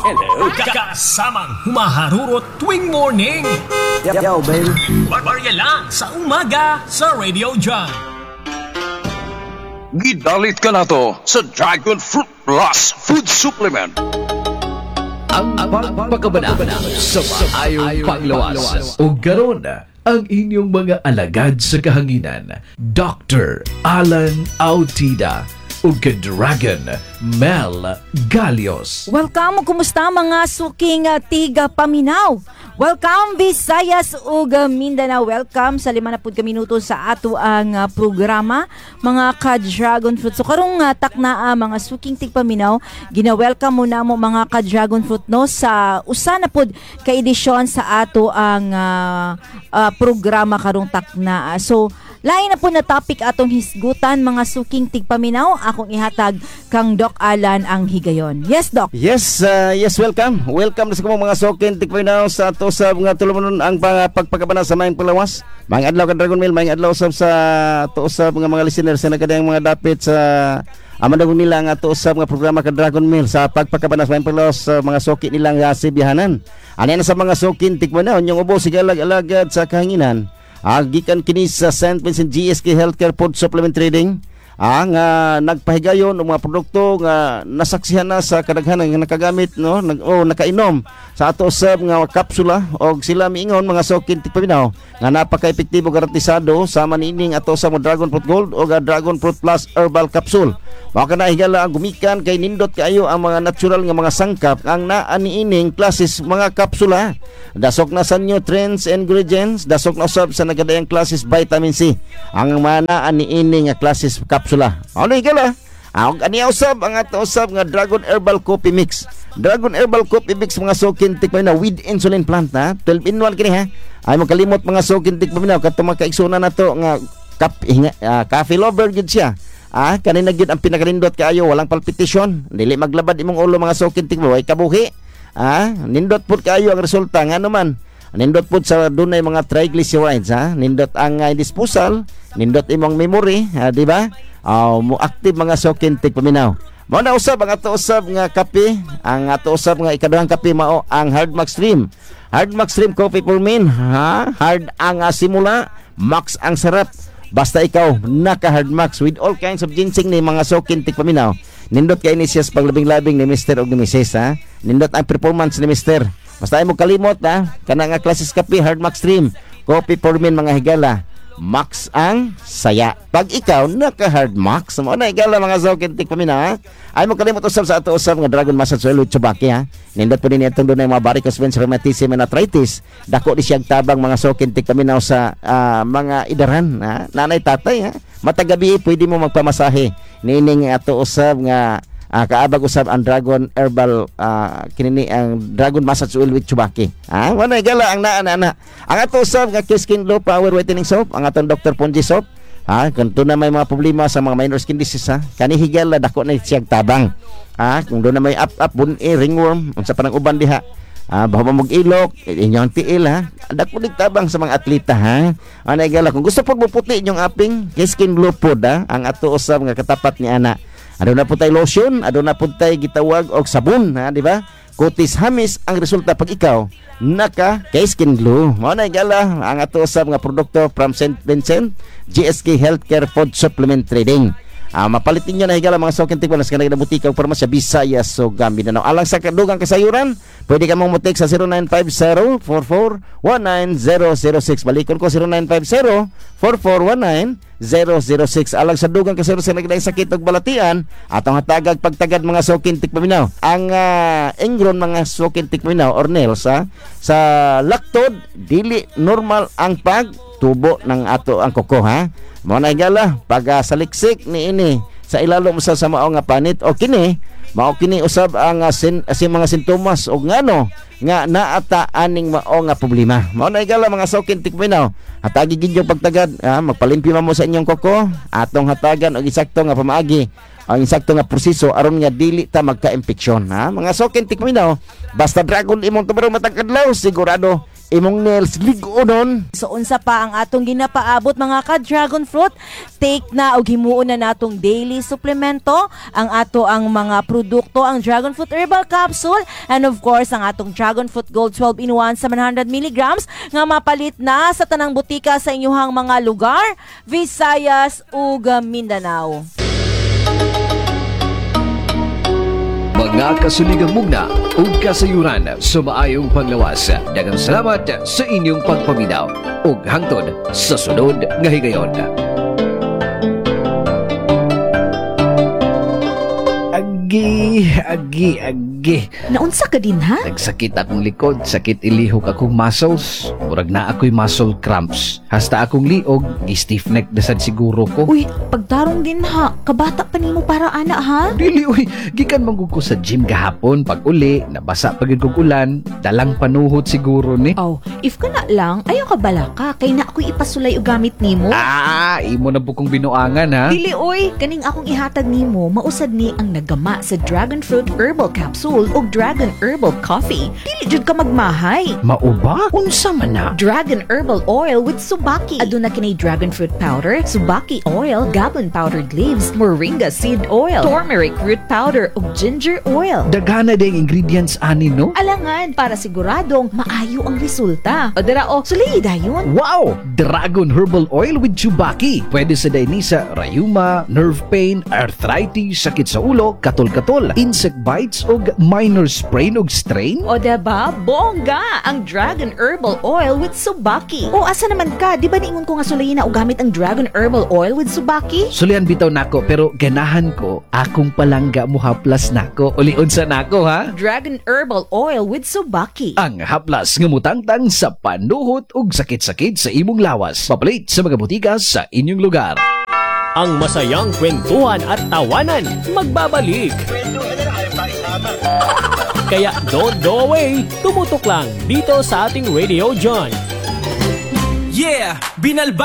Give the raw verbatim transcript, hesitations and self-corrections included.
Hello, kasamang humaharurot tuwing morning. Yo, yo, baby. Barbarya lang sa umaga sa Radio Jam. Gidalit ka na to sa Dragon Fruit Plus Food Supplement. Ang pagpakabanabana sa maayong panglawas. O garon ang inyong mga alagad sa kahanginan, Doctor Alan Autida ug Dragon Mel Galios. Welcome, kumusta mga suking uh, tiga paminaw? Welcome Visayas ug Mindanao. Welcome sa lima na pud ka minuto sa ato ang uh, programa mga ka-Dragon Fruit. So karong uh, taknaa mga suking tigpaminaw, gina-welcome mo na mo mga ka-Dragon Fruit no sa usa na pud ka edisyon sa ato ang uh, uh, programa karong taknaa. So lain na po na topic atong hisgutan mga suking tigpaminaw. Akong ihatag kang Doc Alan ang higayon. Yes, Doc. Yes, uh, yes, welcome. Welcome sa mga suking tigpaminaw sa ato sa mga tulumanon ang pagpakabana sa mayang palawas. Mga adlaw ka Dragon Mail, mga adlaw usab sa ato sa mga mga listeners sa nagadayang mga dapit sa amandagon nila ang ato sa mga programa ka Dragon Mail sa pagpakabana sa mayang palawas sa mga suki nilang uh, sibihanan. Ano na sa mga suking tigpaminaw, yung ubo sige alag-alagad sa kahanginan. Agikan kini sa Saint Vincent G S K Healthcare Food Supplement Trading ang uh, nagpahigayon ng mga produkto nga nasaksihan na sa kadaghanan nga nakagamit no nag o oh, nakainom sa ato sa mga kapsula og sila miingon mga suking tigpaminaw nga napaka-epektibo garantisado sama niining ato sa Dragon Fruit Gold o Dragon Fruit Plus Herbal Capsule. Mao kana higala ang gumikan kay nindot kaayo ang mga natural nga mga sangkap ang naa niining klases mga kapsula. Dasok na sa nutrients ingredients, dasok na usab sa nagadayang klases vitamin C ang mana niining nga klases kapsula. Ano higala? Ang ani usab ang ato usab nga Dragon Herbal Coffee Mix. Dragon Herbal Coffee Mix mga suking tigpaminaw with insulin plant ha. twelve in one kini ha. Ay mo kalimot mga suking tigpaminaw kadto makaigsunan nato nga kap, uh, coffee lover gid siya. Ah, kanina gid ang pinakalindot kaayo, walang palpitation, dili maglabad imong ulo mga suking tigpaminaw ay kabuhi. Ah, nindot pud kaayo ang resulta nga naman. Nindot pud sa dunay mga triglycerides ha. Nindot ang uh, disposal, nindot imong memory, ha, di ba? Uh, mo active mga suking tigpaminaw. Mao na usab ang ato usab nga kape, ang ato usab nga ikaduhang kape mao ang Hard Max Stream. Hard Max Stream Coffee for Men, ha? Hard ang uh, simula, max ang sarap. Basta ikaw naka Hard Max with all kinds of ginseng ni mga suking tigpaminaw. Nindot kay ni siya paglabing-labing ni Mister og ni Missus ha. Nindot ang performance ni Mister. Basta ay mo kalimot ha. Kana nga klases kape Hard Max Stream, Coffee for Men mga higala. Max ang saya. Pag ikaw naka Hard Max, mo na higala mga suking tigpaminaw ha. Ay mo kalimot usab sa ato usab nga Dragon Massage Oil with Chubaki ha. Nindot po din itong dunay mga varicose veins, rheumatism and arthritis. Dako di siyang tabang mga suking tigpaminaw sa uh, mga idaran ha. Nanay tatay ha. Matagabi pwede mo magpamasahe. Nining ato usab nga uh, kaabag usab ang Dragon Herbal uh, kinini ang Dragon Massage Oil with Chubaki. Ah, wala gala ang naa na. Ang ato usab nga Skin Glow Power Whitening Soap, ang atong Doctor Ponji Soap. Ha, kanto na may mga problema sa mga minor skin disease ha. Kani higala dako na siyang tabang. Ah, kung do na may up up bun eh, ringworm unsa pa nang uban diha. Ah, bahaw mag ilok, inyong tiil ha. Dako dig tabang sa mga atleta ha. Ana gala kung gusto pud mo puti inyong aping Skin Glow pod ha, ang ato usab nga katapat ni ana. Ado na pud tay lotion, ado na pud tay gitawag og sabon ha, di ba? Kutis hamis ang resulta pag ikaw naka kay Skin Glow. Mao na gala ang ato usab nga produkto from Saint Vincent G S K Healthcare Food Supplement Trading. Ah, mapalit ninyo na higala mga suking tigpaminaw sa kanang butika o farmasya Visayas ug Mindanao. Alang sa kadugang kasayuran, pwede ka mong mutik sa zero nine five zero, four four one nine zero zero six. Balikon ko zero nine five zero, four four one nine zero zero six. Alang sa dugang kasayuran sa nagdayang sakit ug balatian, atong hatagag pagtagad mga suking tigpaminaw. Ang uh, ingron mga suking tigpaminaw or nails ha, sa laktod dili normal ang pag tubo ng ato ang kuko ha. Mao na higala pag uh, saliksik ni ini sa ilalom sa sa mao nga panit o kini mao kini usab ang uh, sin, sin mga sintomas o ngano nga naata aning mao nga problema. Mao na higala mga suking tigpaminaw, hatagi gid yung pagtagad ha, magpalimpyo mo sa inyong kuko atong hatagan og eksakto nga pamaagi ang insakto nga proseso aron nga dili ta magka-impeksyon ha. Mga suking tigpaminaw, basta Dragon imong tubarong matag adlaw sigurado imong nails lig-onon. So unsa pa ang atong ginapaabot mga ka-dragon fruit? Take na og himuon na natong daily suplemento, ang ato ang mga produkto, ang dragon fruit herbal capsule, and of course ang atong dragon fruit gold twelve in one seven hundred milligrams nga mapalit na sa tanang butika sa inyuhang mga lugar, Visayas ug Mindanao. Mga kasuligang mugna ug kasayuran sa maayong panglawas. Daghang salamat sa inyong pagpaminaw ug hangtod sa sunod nga higayon. Agi, agi, agi. Naunsa ka din ha? Nagsakit akong likod, sakit ilihok akong muscles. Murag na ako'y muscle cramps. Hasta akong liog, stiff neck dasad siguro ko. Uy, pagtarong din ha. Kabata pa nimo para ana ha? Dili, uy, gikan manggug ko sa gym gahapon. Pag uli, nabasa pagid kog ulan, dalang panuhot siguro ni. Oh, if ka na lang, ayaw ka bala ka. Kay na ako'y ipasulay og gamit nimo. Ah, imo na bukong binuangan ha. Dili oy, kaning akong ihatag nimo, mausad ni ang nagama sa Dragon Fruit Herbal Capsule o Dragon Herbal Coffee. Dili jud ka magmahay. Mauba? Unsa man na? Dragon Herbal Oil with Subaki. Aduna kini Dragon Fruit Powder, Subaki Oil, Gabon Powdered Leaves, Moringa Seed Oil, Turmeric Root Powder ug Ginger Oil. Daghana ding ingredients ani no? Alangan para siguradong maayo ang resulta. O dira o, sulay dayon. Wow! Dragon Herbal Oil with Chubaki. Pwede sa dainisa, rayuma, nerve pain, arthritis, sakit sa ulo, katol-katol, insect bites o minor sprain o strain. O diba, bongga ang Dragon Herbal Oil with Subaki. O asa naman ka, di ba niingon ko nga sulayin na o gamit ang Dragon Herbal Oil with Subaki? Sulian bitaw nako pero ganahan ko akong palangga mo haplas nako. Uliun sa nako ha? Dragon Herbal Oil with Subaki. Ang haplas nga mutangtang sa panuhot ug sakit-sakit sa imong lawas. Papalit sa mga butika sa inyong lugar. Ang masayang kwentuhan at tawanan magbabalik. Kaya don't go away, tumutok lang dito sa ating Radio John. Yeah! Binalba